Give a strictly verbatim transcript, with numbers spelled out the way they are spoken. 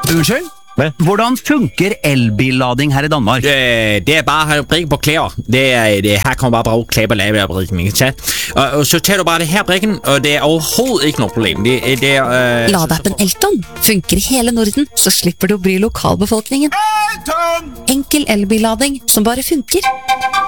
Unnskyld? Hvad? Hvordan funker elbillading her i Danmark? Øh, det er bare at brikke på klæder. Det er, det, her kommer bare bruge klæder og lave brikken, ikke sant? Og, og så tager du bare det her brikken, og det er overhovedet ikke noe problem. Det, det er... Øh, Ladeappen Elton funker i hele Norden, så slipper du å bry lokalbefolkningen. Enkel elbillading som bare funker.